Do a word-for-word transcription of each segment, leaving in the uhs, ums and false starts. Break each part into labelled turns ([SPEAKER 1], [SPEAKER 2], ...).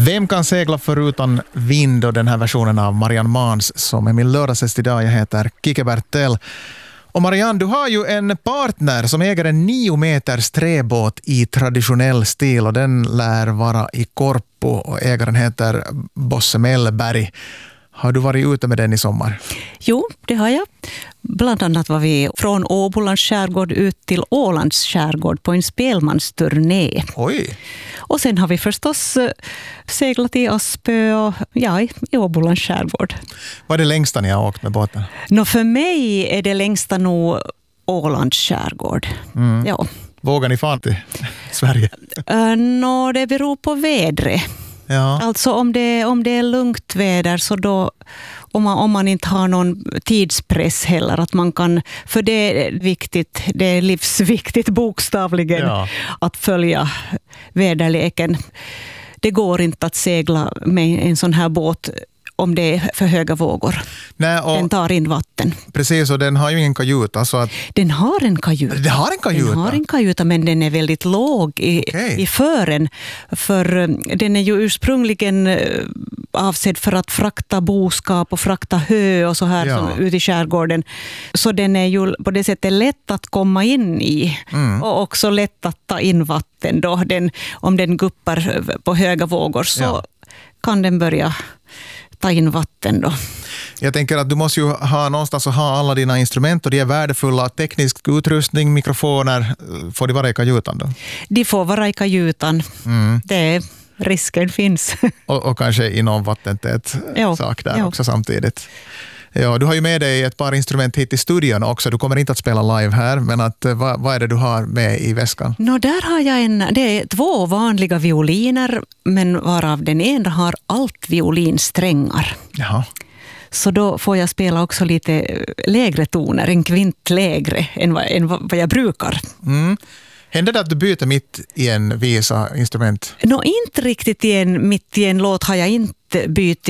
[SPEAKER 1] Vem kan segla förutan vind, och den här versionen av Marianne Mans som är min lördagsgäst idag. Jag heter Kike Bertell. Och Marianne, du har ju en partner som äger en nio meters träbåt i traditionell stil, och den lär vara i Korpo, och ägaren heter Bosse Mellberg. Har du varit ute med den i sommar?
[SPEAKER 2] Jo, det har jag. Bland annat var vi från Åbolands skärgård ut till Ålands skärgård på en spelmansturné.
[SPEAKER 1] Oj!
[SPEAKER 2] Och sen har vi förstås seglat i Aspö och ja, i Åbolands skärgård.
[SPEAKER 1] Vad är det längsta ni har åkt med båten?
[SPEAKER 2] Nå, för mig är det längsta nog Ålands skärgård. Mm. Ja.
[SPEAKER 1] Vågar ni fan till Sverige?
[SPEAKER 2] Uh, Nå, det beror på vädret.
[SPEAKER 1] Ja.
[SPEAKER 2] Alltså om det, om det är lugnt väder, så då, om man, om man inte har någon tidspress heller, att man kan, för det är viktigt, det är livsviktigt bokstavligen, ja, att följa väderleken. Det går inte att segla med en sån här båt om det är för höga vågor. Nej, och den tar in vatten.
[SPEAKER 1] Precis, och den har ju ingen kajuta. Så att...
[SPEAKER 2] Den har en kajuta.
[SPEAKER 1] Den har en kajuta?
[SPEAKER 2] Den har en kajuta, men den är väldigt låg i, okay. i fören. För den är ju ursprungligen avsedd för att frakta boskap och frakta hö och så här, ja, som ute i skärgården. Så den är ju på det sättet lätt att komma in i, mm, och också lätt att ta in vatten. Då. Den, om den guppar på höga vågor så ja. kan den börja ta in vatten då.
[SPEAKER 1] Jag tänker att du måste ju ha någonstans att ha alla dina instrument, och de är värdefulla. Teknisk utrustning, mikrofoner, får de vara i kajutan då?
[SPEAKER 2] De får vara i kajutan. Mm. Det är, risken finns. Och,
[SPEAKER 1] och kanske i någon vattentät jo, sak där jo. också samtidigt. Ja, du har ju med dig ett par instrument hit i studion också. Du kommer inte att spela live här, men att, vad, vad är det du har med i väskan?
[SPEAKER 2] Nå, där har jag en, det är två vanliga violiner, men varav den ena har allt violinsträngar.
[SPEAKER 1] Jaha.
[SPEAKER 2] Så då får jag spela också lite lägre toner, en kvint lägre än vad, än vad jag brukar.
[SPEAKER 1] Mm. Händer det att du byter mitt i en visa instrument?
[SPEAKER 2] Nå, inte riktigt i en, mitt i en låt har jag inte bytt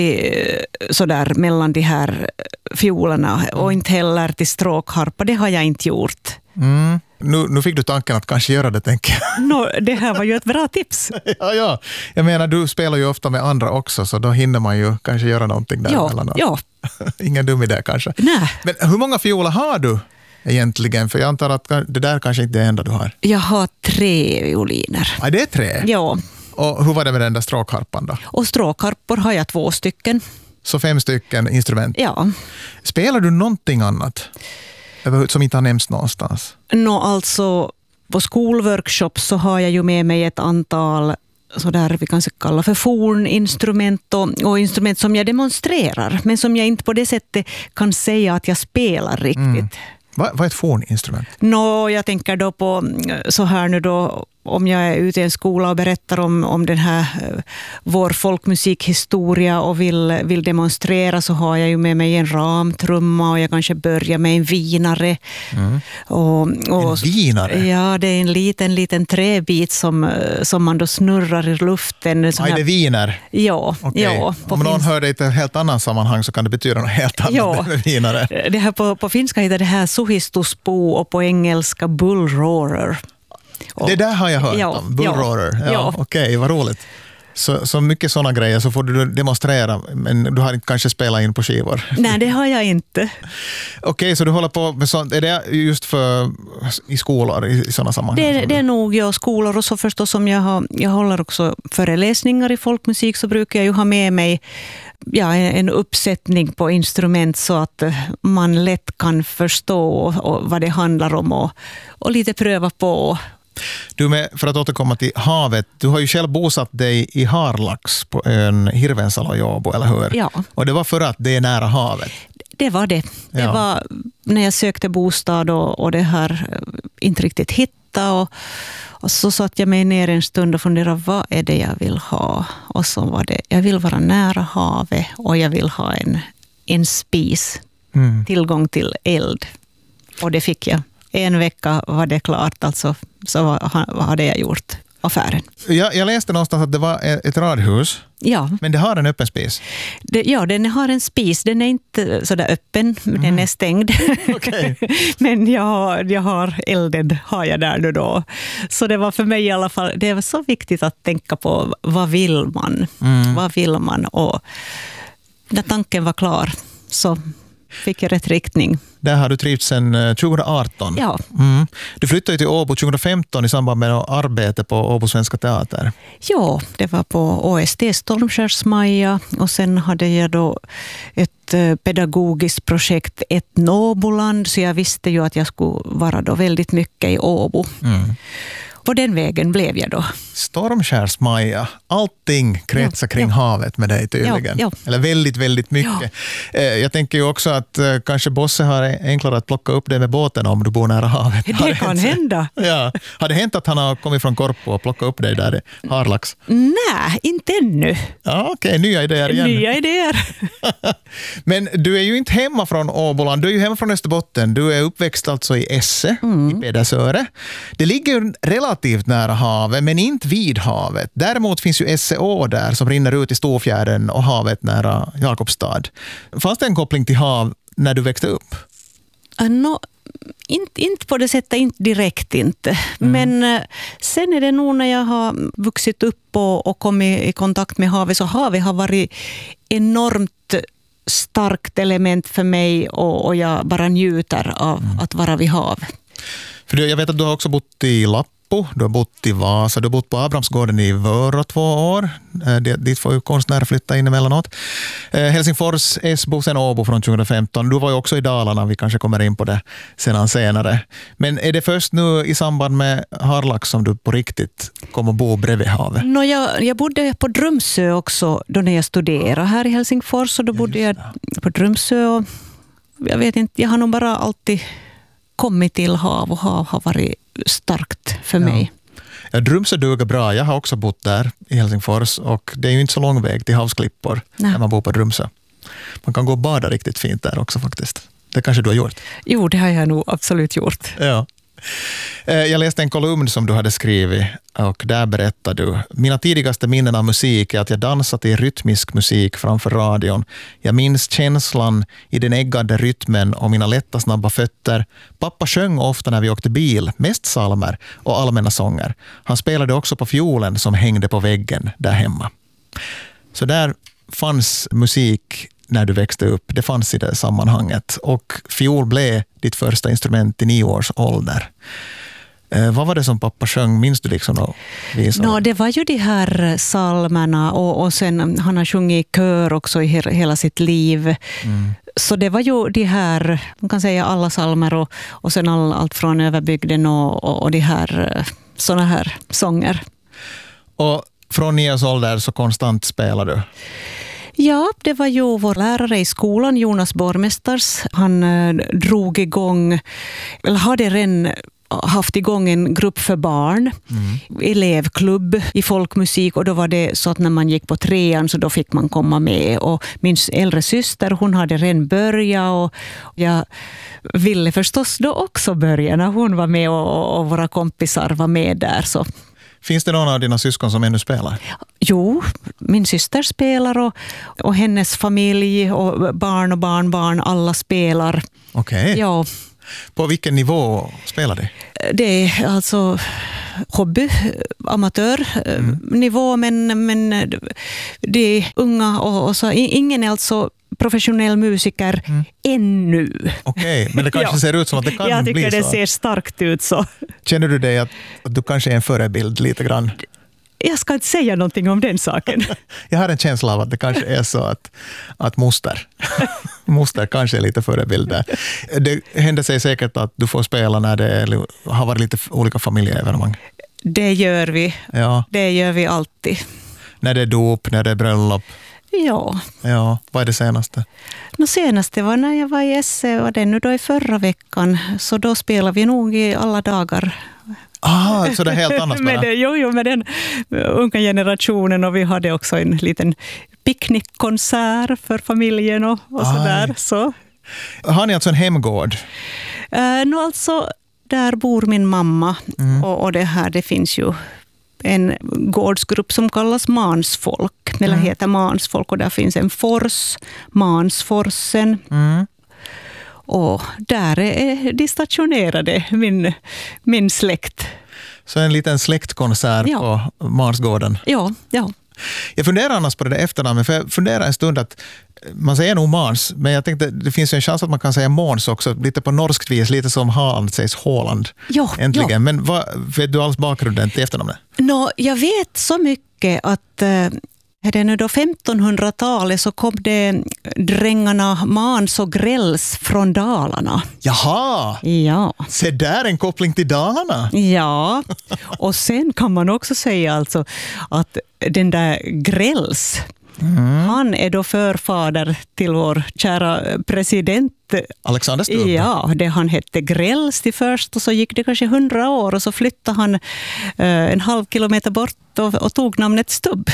[SPEAKER 2] sådär mellan de här fiolerna, mm, och inte heller till stråkharpa. Det har jag inte gjort.
[SPEAKER 1] Mm. Nu, nu fick du tanken att kanske göra det, tänker jag.
[SPEAKER 2] Nå, det här var ju ett bra tips.
[SPEAKER 1] ja, ja. Jag menar, du spelar ju ofta med andra också, så då hinner man ju kanske göra någonting där.
[SPEAKER 2] Ja,
[SPEAKER 1] mellan.
[SPEAKER 2] ja.
[SPEAKER 1] Ingen dum idé kanske.
[SPEAKER 2] Nej.
[SPEAKER 1] Men hur många fioler har du egentligen? För jag antar att det där kanske inte är det enda du har.
[SPEAKER 2] Jag har tre violiner.
[SPEAKER 1] Ja, det är tre?
[SPEAKER 2] Ja.
[SPEAKER 1] Och hur var det med den där stråkharpan då?
[SPEAKER 2] Och stråkharpor har jag två stycken.
[SPEAKER 1] Så fem stycken instrument?
[SPEAKER 2] Ja. Spelar
[SPEAKER 1] du någonting annat som inte har nämnts någonstans?
[SPEAKER 2] Nå, alltså på skolworkshops så har jag ju med mig ett antal sådär vi kan kalla för forninstrument och, och instrument som jag demonstrerar, men som jag inte på det sättet kan säga att jag spelar riktigt. Mm.
[SPEAKER 1] Vad, vad är ett forninstrument?
[SPEAKER 2] Nå, jag tänker då på så här nu då, om jag är ute i en skola och berättar om, om den här vår folkmusikhistoria och vill, vill demonstrera, så har jag ju med mig en ramtrumma, och jag kanske börjar med en vinare. Mm. Och, och,
[SPEAKER 1] en vinare?
[SPEAKER 2] Ja, det är en liten, liten träbit som, som man då snurrar i luften.
[SPEAKER 1] Så här, är det viner?
[SPEAKER 2] Ja.
[SPEAKER 1] Okay.
[SPEAKER 2] ja
[SPEAKER 1] om någon finns... hör det i ett helt annat sammanhang så kan det betyda något helt annat ja. med vinare.
[SPEAKER 2] Det här på, på finska heter det här suhistuspo och på engelska bullroarer.
[SPEAKER 1] Och, det där har jag hört ja, om, bullroarer. Ja, ja. Okej, okay, vad roligt. Så, så mycket sådana grejer så får du demonstrera, men du har inte kanske spelat in på skivor.
[SPEAKER 2] Nej, det har jag inte.
[SPEAKER 1] Okej, okay, så du håller på med sånt. Är det just för i skolor, i, i sådana sammanhang?
[SPEAKER 2] Det, det är nog ja, skolor, och så förstås som jag, har, jag håller också föreläsningar i folkmusik, så brukar jag ju ha med mig ja, en uppsättning på instrument så att man lätt kan förstå och, och vad det handlar om och, och lite pröva på.
[SPEAKER 1] Du med, för att återkomma till havet, du har ju själv bosatt dig i Harlax på ön Hirvensalo i Åbo, eller hur?
[SPEAKER 2] Ja.
[SPEAKER 1] Och det var för att det är nära havet?
[SPEAKER 2] Det var det. Det ja. var när jag sökte bostad och, och det här inte riktigt hitta och, och så satt jag mig ner en stund och funderade, vad är det jag vill ha? Och så var det, jag vill vara nära havet och jag vill ha en, en spis, mm. tillgång till eld. Och det fick jag. En vecka var det klart, alltså så vad hade jag gjort. affären.
[SPEAKER 1] Jag, jag läste någonstans att det var ett radhus.
[SPEAKER 2] Ja.
[SPEAKER 1] Men det har en öppen spis?
[SPEAKER 2] Det, ja, den har en spis. Den är inte så där öppen, mm. den är stängd.
[SPEAKER 1] Okay.
[SPEAKER 2] Men jag har, jag har elden har jag där nu då. Så det var för mig i alla fall, det var så viktigt att tänka på vad vill man? Mm. Vad vill man? Och när tanken var klar så fick jag rätt riktning.
[SPEAKER 1] Där har du trivts sedan tjugo arton.
[SPEAKER 2] Ja.
[SPEAKER 1] Mm. Du flyttade till Åbo tjugo femton i samband med arbete på Åbo Svenska Teater.
[SPEAKER 2] Ja, det var på O S T Stormskärsmaja och sen hade jag då ett pedagogiskt projekt, ett Åboland, så jag visste ju att jag skulle vara då väldigt mycket i Åbo. Mm. På den vägen blev jag då.
[SPEAKER 1] Stormskärsmaja. Allting kretsar kring ja, havet med dig tydligen.
[SPEAKER 2] Ja, ja.
[SPEAKER 1] Eller väldigt, väldigt mycket. Ja. Jag tänker ju också att kanske Bosse har enklare att plocka upp dig med båten om du bor nära havet.
[SPEAKER 2] Det, det kan hända.
[SPEAKER 1] Ja. Har det hänt att han har kommit från Korpo och plockat upp dig där i Harlax?
[SPEAKER 2] Nej, inte ännu.
[SPEAKER 1] Ja, okej, okay. Nya idéer igen.
[SPEAKER 2] Nya idéer.
[SPEAKER 1] Men du är ju inte hemma från Åboland. Du är ju hemma från Österbotten. Du är uppväxt alltså i Esse, mm. i Pedersöre. Det ligger relativt relativt nära havet, men inte vid havet. Däremot finns ju S C Å där som rinner ut i Storfjärden och havet nära Jakobstad. Fanns det en koppling till hav när du växte upp?
[SPEAKER 2] No, inte, inte på det sättet, inte direkt inte. Mm. Men sen är det nog när jag har vuxit upp och, och kommit i kontakt med havet, så havet har varit enormt starkt element för mig och, och jag bara njuter av mm. att vara vid hav.
[SPEAKER 1] För jag vet att du har också bott i Lapp. Du har bott i Vasa, du har bott på Abrahamsgården i Vörå två år. Dit får ju konstnärer flytta in emellanåt. Helsingfors, Esbo, sen Åbo från tjugo femton. Du var ju också i Dalarna, vi kanske kommer in på det sedan senare. Men är det först nu i samband med Harlax som du på riktigt kommer att bo bredvid havet?
[SPEAKER 2] No, jag, jag bodde på Drumsö också då när jag studerade här i Helsingfors. Och då bodde jag på Drumsö och jag vet inte, jag har nog bara alltid kommit till hav och hav har varit starkt för
[SPEAKER 1] ja.
[SPEAKER 2] mig.
[SPEAKER 1] Ja, Drumsö duger bra. Jag har också bott där i Helsingfors och det är ju inte så lång väg till havsklippor ja. när man bor på Drumsö. Man kan gå och bada riktigt fint där också faktiskt. Det kanske du har gjort?
[SPEAKER 2] Jo, det har jag nog absolut gjort.
[SPEAKER 1] Ja. Jag läste en kolumn som du hade skrivit och där berättar du: mina tidigaste minnen av musik är att jag dansat i rytmisk musik framför radion. Jag minns känslan i den äggade rytmen och mina lätta snabba fötter. Pappa sjöng ofta när vi åkte bil, mest psalmer och allmänna sånger. Han spelade också på fiolen som hängde på väggen där hemma. Så där fanns musik när du växte upp. Det fanns i det sammanhanget. Och fiol blev ditt första instrument i nio års ålder. Eh, vad var det som pappa sjöng? Minns du liksom då?
[SPEAKER 2] No, det var ju de här psalmerna och, och sen han har sjungit i kör också i he- hela sitt liv. Mm. Så det var ju de här, man kan säga alla psalmer och, och sen all, allt från överbygden och, och, och de här såna här sånger.
[SPEAKER 1] Och från nio års ålder så konstant spelar du?
[SPEAKER 2] Ja, det var ju vår lärare i skolan, Jonas Bormestars. Han eh, drog igång, eller hade redan haft igång en grupp för barn, mm. elevklubb i folkmusik, och då var det så att när man gick på trean så då fick man komma med. Och min äldre syster, hon hade redan börjat och jag ville förstås då också börja när hon var med och, och våra kompisar var med där så.
[SPEAKER 1] Finns det någon av dina syskon som ännu spelar?
[SPEAKER 2] Jo, min syster spelar och, och hennes familj och barn och barnbarn, alla spelar.
[SPEAKER 1] Okej. Okay.
[SPEAKER 2] Ja.
[SPEAKER 1] På vilken nivå spelar de?
[SPEAKER 2] Det är alltså hobby, amatörnivå, mm. men, men det är unga och, och så. Ingen är alltså professionell musiker mm. ännu.
[SPEAKER 1] Okej, okay, men det kanske ja. ser ut som att det kan bli så.
[SPEAKER 2] Jag tycker det ser starkt ut så.
[SPEAKER 1] Känner du dig att, att du kanske är en förebild lite grann?
[SPEAKER 2] Jag ska inte säga någonting om den saken.
[SPEAKER 1] Jag har en känsla av att det kanske är så att, att moster, moster kanske är lite förebild där. Det händer sig säkert att du får spela när det har varit lite olika familjeevenemang.
[SPEAKER 2] Det gör vi. Ja. Det gör vi alltid.
[SPEAKER 1] När det är dop, när det är bröllop.
[SPEAKER 2] Ja.
[SPEAKER 1] Ja. Vad är det senaste?
[SPEAKER 2] Det senaste var när jag var i Esse och det nu då i förra veckan. Så då spelar vi nog i alla dagar.
[SPEAKER 1] Ah, så det är helt annat
[SPEAKER 2] med det, jo, jo, med den unga generationen, och vi hade också en liten picknickkonsert för familjen och, och sådär. Så.
[SPEAKER 1] Har ni alltså en hemgård?
[SPEAKER 2] Uh, no, alltså, där bor min mamma mm. och, och det här, det finns ju en gårdsgrupp som kallas Mansfolk, eller
[SPEAKER 1] Mm.
[SPEAKER 2] heter Mansfolk, och där finns en fors, Mansforsen.
[SPEAKER 1] Mm.
[SPEAKER 2] Och där är de stationerade, min, min släkt.
[SPEAKER 1] Så en liten släktkonsert
[SPEAKER 2] Ja.
[SPEAKER 1] på Mansgården.
[SPEAKER 2] Ja, ja.
[SPEAKER 1] Jag funderar annars på det där efternamnet, för jag funderar en stund att man säger nog Mans, men jag tänkte det finns ju en chans att man kan säga Måns också, lite på norskt vis, lite som Haaland sägs Håland.
[SPEAKER 2] Ja,
[SPEAKER 1] Äntligen.
[SPEAKER 2] ja.
[SPEAKER 1] Men vad, vet du alls bakgrunden till efternamnet?
[SPEAKER 2] Nå, jag vet så mycket att eh, är det nu då femtonhundratalet så kom det drängarna Mans och Grälls från Dalarna.
[SPEAKER 1] Jaha!
[SPEAKER 2] Ja.
[SPEAKER 1] Se där, en koppling till Dalarna.
[SPEAKER 2] Ja, och sen kan man också säga alltså att den där Grälls, mm. han är då förfader till vår kära president.
[SPEAKER 1] Alexander Stubb.
[SPEAKER 2] Ja, det han hette Grälls till först, och så gick det kanske hundra år och så flyttade han eh, en halv kilometer bort och, och tog namnet Stubb.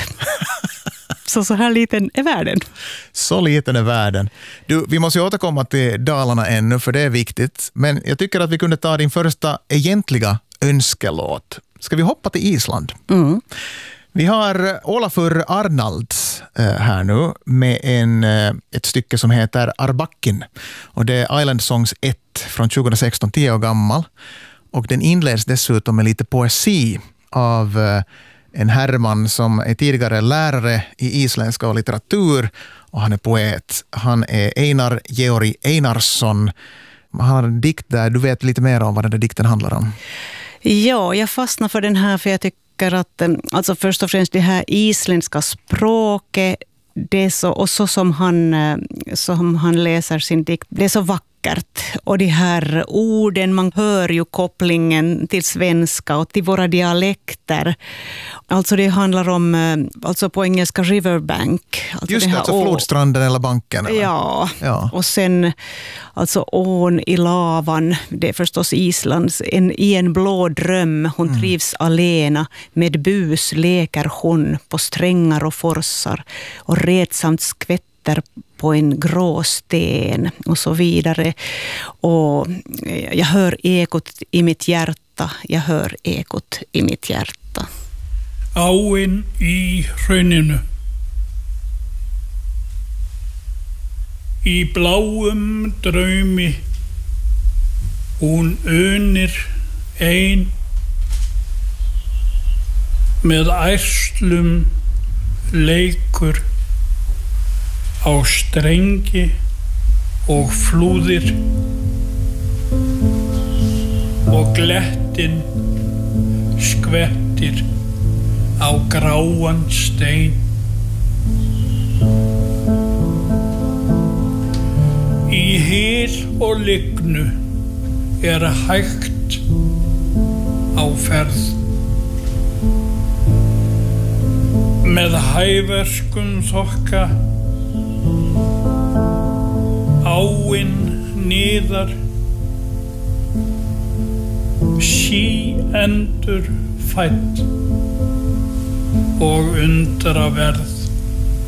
[SPEAKER 2] Så så här liten är världen.
[SPEAKER 1] Så liten är världen. Du, vi måste ju återkomma till Dalarna ännu, för det är viktigt. Men jag tycker att vi kunde ta din första egentliga önskelåt. Ska vi hoppa till Island?
[SPEAKER 2] Mm.
[SPEAKER 1] Vi har Olafur Arnalds här nu med en, ett stycke som heter Arbakkin. Och det är Island Songs ett från tjugohundrasexton, tio år gammal. Och den inleds dessutom med lite poesi av en herrman som är tidigare lärare i isländska och litteratur, och han är poet. Han är Einar Georg Einarsson. Han har en dikt där, du vet lite mer om vad den där dikten handlar om.
[SPEAKER 2] Ja, jag fastnar för den här för jag tycker att alltså först och främst det här isländska språket, det är så, och så som han, som han läser sin dikt, det är så vackert. Och de här orden, man hör ju kopplingen till svenska och till våra dialekter. Alltså det handlar om, alltså på engelska riverbank. Alltså
[SPEAKER 1] Just det, alltså å- flodstranden eller banken. Eller?
[SPEAKER 2] Ja.
[SPEAKER 1] ja,
[SPEAKER 2] och sen alltså ån i lavan, det är förstås Islands, en, i en blå dröm, hon mm. trivs alena, med bus leker hon på strängar och forsar och redsamt skvätter på en grå sten och så vidare. Och jag hör ekot i mitt hjärta, jag hör ekot i mitt hjärta.
[SPEAKER 3] Áin í hrauninu. Í bláum draumi hún unir ein með ærslum leikur á strengi og flúðir og glettin skvettir á gráan stein. Í hyl og lygnu er hægt á ferð með hæverskum þokka áin niðar sí endur fædd og undraverð